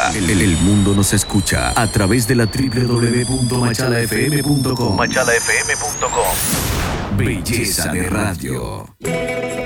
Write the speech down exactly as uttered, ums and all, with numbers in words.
Machala. El, el mundo nos escucha a través de la doble u doble u doble u punto machala f m punto com. machala f m punto com. Belleza de radio.